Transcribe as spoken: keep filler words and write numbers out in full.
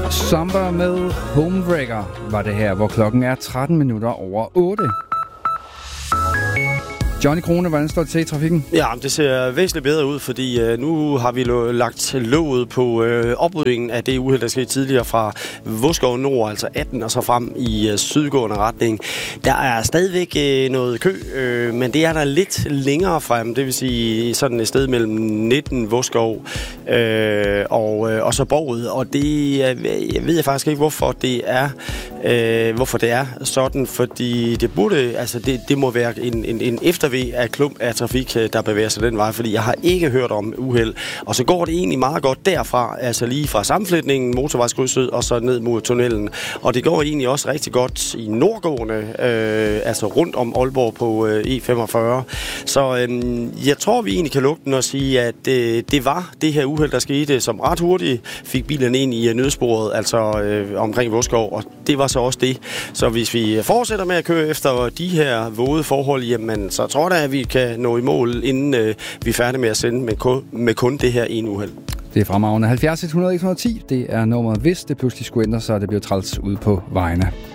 Samba med Homewrecker var det her, hvor klokken er tretten minutter over otte. Johnny Krone, hvordan står det til i trafikken? Ja, det ser væsentligt bedre ud, fordi øh, nu har vi lo- lagt låget på øh, oprydningen af det uheld, der skete tidligere fra Vodskov Nord, altså atten, og så frem i øh, sydgående retning. Der er stadigvæk øh, noget kø, øh, men det er der lidt længere frem, det vil sige sådan et sted mellem nitten Vodskov øh, og, øh, og så Borget, og det øh, jeg ved jeg faktisk ikke, hvorfor det er, øh, hvorfor det er sådan, fordi det burde, altså det, det må være en, en, en efter ved af klump af trafik, der bevæger sig den vej, fordi jeg har ikke hørt om uheld. Og så går det egentlig meget godt derfra, altså lige fra sammenflætningen, motorvejskrydset, og så ned mod tunnelen. Og det går egentlig også rigtig godt i nordgående, øh, altså rundt om Aalborg på øh, E femogfyrre. Så øh, jeg tror, vi egentlig kan lukke den og sige, at øh, det var det her uheld, der skete, som ret hurtigt fik bilerne ind i nødsporet, altså øh, omkring Vodskov, og det var så også det. Så hvis vi fortsætter med at køre efter de her våde forhold, jamen så tror jeg, at vi kan nå i mål, inden øh, vi er færdige med at sende med kun, med kun det her ene uheld. Det er fremragende. halvfjerds et hundrede et hundrede og ti, det er nummeret, hvis det pludselig skulle ændre sig, og det bliver træls ude på vejene.